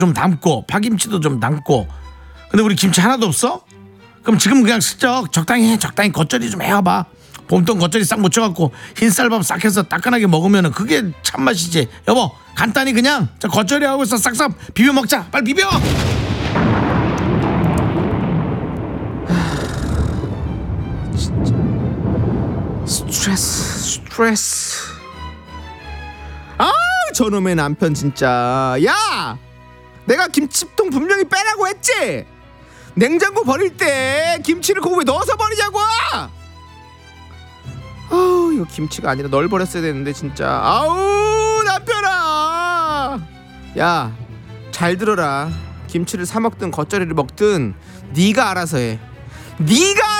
좀 담고 파김치도 좀 담고. 근데 우리 김치 하나도 없어? 그럼 지금 그냥 슬쩍 적당히 겉절이 좀 해와봐. 봄동 겉절이 싹 묻혀갖고 흰쌀밥 싹 해서 따끈하게 먹으면 그게 참맛이지. 여보 간단히 그냥 저 겉절이하고 해서 싹싹 비벼 먹자. 빨리 비벼. 진짜 스트레스. 아 저놈의 남편 진짜. 야 내가 김치통 분명히 빼라고 했지. 냉장고 버릴 때 김치를 거기에 넣어서 버리자고. 아우 이거 김치가 아니라 널 버렸어야 되는데 진짜. 아우 남편아. 야 잘 들어라. 김치를 사 먹든 겉절이를 먹든 네가 알아서 해. 네가